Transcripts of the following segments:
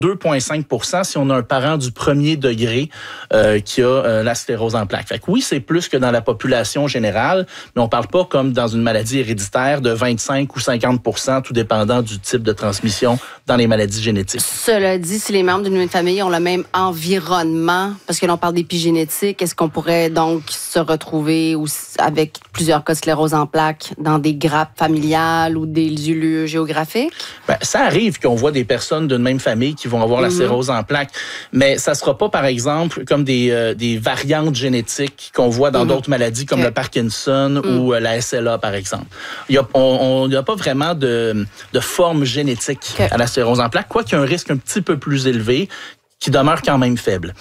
2,5 % si on a un parent du premier degré qui a la sclérose en plaques. Fait que oui, c'est plus que dans la population générale, mais on parle pas comme dans une maladie héréditaire de 25 ou 50 % tout dépendant du type de transmission dans les maladies génétiques. Cela dit, si les membres d'une même famille ont le même environnement, parce que l'on parle d'épigénétique, est-ce qu'on pourrait donc se retrouver avec plusieurs cas de sclérose en plaques dans des grappes familiales ou des lieux géographiques? Ben, ça arrive qu'on voit des personnes d'une même famille qui vont avoir la sclérose en plaques, mais ça sera pas, par exemple, comme des variantes génétiques qu'on voit dans d'autres maladies comme le Parkinson ou la SLA, par exemple. On n'a pas vraiment de forme génétique à la sclérose en plaques, quoiqu'il y a un risque un petit peu plus élevé qui demeure quand même faible.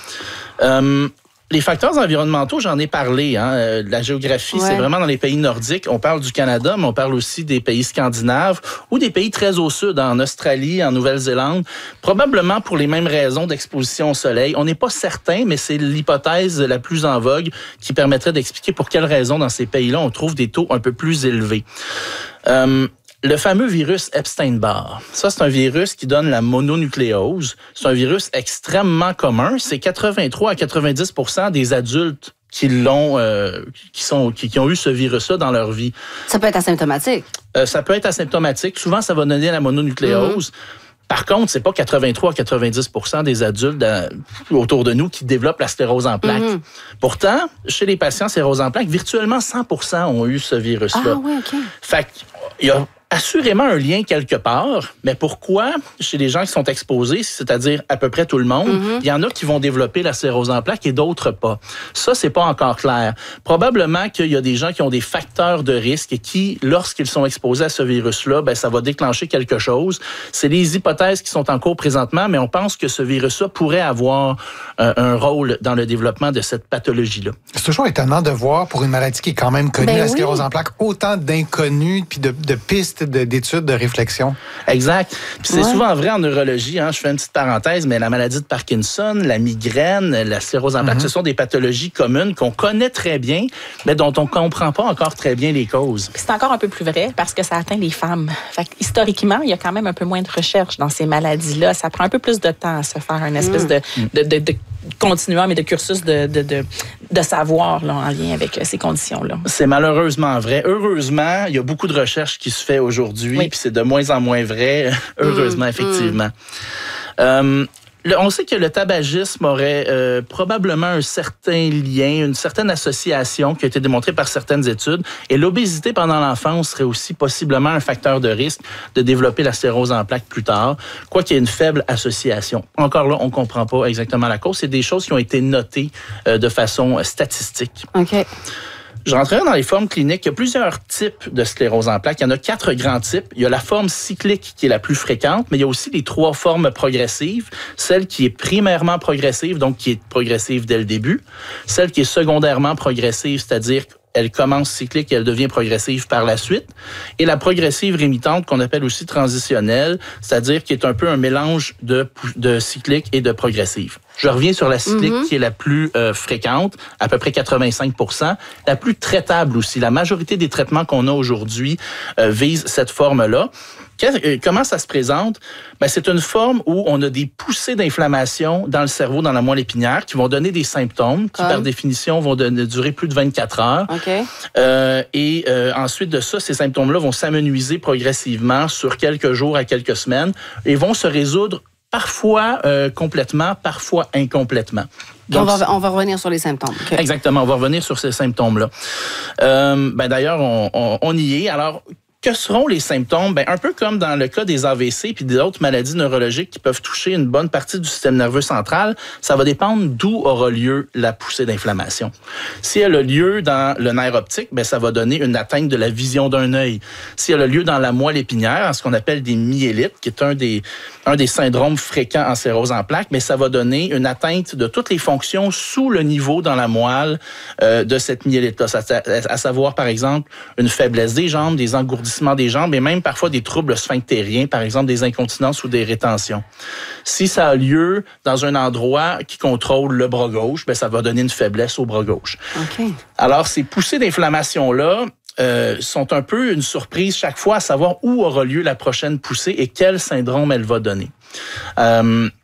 Les facteurs environnementaux, j'en ai parlé. La géographie, c'est vraiment dans les pays nordiques. On parle du Canada, mais on parle aussi des pays scandinaves ou des pays très au sud, en Australie, en Nouvelle-Zélande. Probablement pour les mêmes raisons d'exposition au soleil. On n'est pas certain, mais c'est l'hypothèse la plus en vogue qui permettrait d'expliquer pour quelles raisons dans ces pays-là on trouve des taux un peu plus élevés. Le fameux virus Epstein-Barr, ça c'est un virus qui donne la mononucléose. C'est un virus extrêmement commun. C'est 83 à 90 % des adultes qui ont eu ce virus-là dans leur vie. Ça peut être asymptomatique. Ça peut être asymptomatique. Souvent, ça va donner la mononucléose. Par contre, c'est pas 83 à 90 % des adultes autour de nous qui développent la sclérose en plaques. Pourtant, chez les patients sclérose en plaques, virtuellement 100 % ont eu ce virus-là. Ah oui, OK. Fait qu'il y a assurément un lien quelque part, mais pourquoi chez les gens qui sont exposés, c'est-à-dire à peu près tout le monde, il y en a qui vont développer la sclérose en plaques et d'autres pas. Ça, c'est pas encore clair. Probablement qu'il y a des gens qui ont des facteurs de risque et qui, lorsqu'ils sont exposés à ce virus-là, ça va déclencher quelque chose. C'est les hypothèses qui sont en cours présentement, mais on pense que ce virus-là pourrait avoir un rôle dans le développement de cette pathologie-là. C'est toujours étonnant de voir, pour une maladie qui est quand même connue, la sclérose en plaques, autant d'inconnus puis de pistes d'études, de réflexion. Exact. Puis c'est souvent vrai en neurologie. Je fais une petite parenthèse, mais la maladie de Parkinson, la migraine, la sclérose en plaques, ce sont des pathologies communes qu'on connaît très bien, mais dont on ne comprend pas encore très bien les causes. Puis c'est encore un peu plus vrai parce que ça atteint les femmes. Fait que, historiquement, il y a quand même un peu moins de recherche dans ces maladies-là. Ça prend un peu plus de temps à se faire une espèce de continuum et de cursus de savoir là, en lien avec ces conditions-là. C'est malheureusement vrai. Heureusement, il y a beaucoup de recherches qui se fait aujourd'hui, puis c'est de moins en moins vrai, heureusement, effectivement. On sait que le tabagisme aurait probablement un certain lien, une certaine association qui a été démontrée par certaines études. Et l'obésité pendant l'enfance serait aussi possiblement un facteur de risque de développer la sclérose en plaques plus tard, quoiqu'il y ait une faible association. Encore là, on ne comprend pas exactement la cause. C'est des choses qui ont été notées de façon statistique. OK. Je rentrerai dans les formes cliniques. Il y a plusieurs types de sclérose en plaques. Il y en a 4 grands types. Il y a la forme cyclique qui est la plus fréquente, mais il y a aussi les 3 formes progressives. Celle qui est primairement progressive, donc qui est progressive dès le début. Celle qui est secondairement progressive, c'est-à-dire elle commence cyclique et elle devient progressive par la suite. Et la progressive rémitante, qu'on appelle aussi transitionnelle, c'est-à-dire qui est un peu un mélange de cyclique et de progressive. Je reviens sur la cyclique qui est la plus fréquente, à peu près 85 %, la plus traitable aussi. La majorité des traitements qu'on a aujourd'hui visent cette forme-là. Comment ça se présente? C'est une forme où on a des poussées d'inflammation dans le cerveau, dans la moelle épinière, qui vont donner des symptômes qui, par définition, vont durer plus de 24 heures. Okay. Ensuite de ça, ces symptômes-là vont s'amenuiser progressivement sur quelques jours à quelques semaines et vont se résoudre parfois complètement, parfois incomplètement. Donc, on va revenir sur les symptômes. Okay. Exactement, on va revenir sur ces symptômes-là. D'ailleurs, on y est. Alors, que seront les symptômes? Un peu comme dans le cas des AVC puis d'autres maladies neurologiques qui peuvent toucher une bonne partie du système nerveux central, ça va dépendre d'où aura lieu la poussée d'inflammation. Si elle a lieu dans le nerf optique, ça va donner une atteinte de la vision d'un œil. Si elle a lieu dans la moelle épinière, ce qu'on appelle des myélites, qui est un des syndromes fréquents en sclérose en plaques, ça va donner une atteinte de toutes les fonctions sous le niveau dans la moelle de cette myélite-là. À savoir, par exemple, une faiblesse des jambes, des engourdissements des jambes et même parfois des troubles sphinctériens, par exemple des incontinences ou des rétentions. Si ça a lieu dans un endroit qui contrôle le bras gauche, ça va donner une faiblesse au bras gauche. Okay. Alors, ces poussées d'inflammation-là sont un peu une surprise chaque fois à savoir où aura lieu la prochaine poussée et quel syndrome elle va donner.